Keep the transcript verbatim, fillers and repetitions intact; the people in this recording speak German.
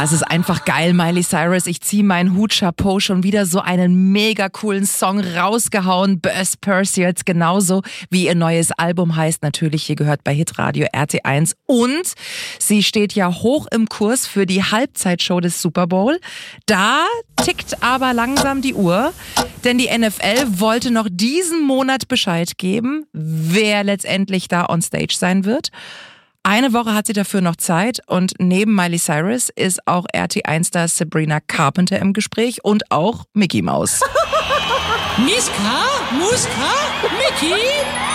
Ja, es ist einfach geil, Miley Cyrus. Ich ziehe meinen Hut, Chapeau, schon wieder so einen mega coolen Song rausgehauen. Burst Percy jetzt genauso, wie ihr neues Album heißt. Natürlich hier gehört bei Hitradio R T eins. Und sie steht ja hoch im Kurs für die Halbzeitshow des Super Bowl. Da tickt aber langsam die Uhr, denn die N F L wollte noch diesen Monat Bescheid geben, wer letztendlich da on stage sein wird. Eine Woche hat sie dafür noch Zeit und neben Miley Cyrus ist auch R T eins-Star Sabrina Carpenter im Gespräch und auch Mickey Mouse. Miska? Muska? Mickey?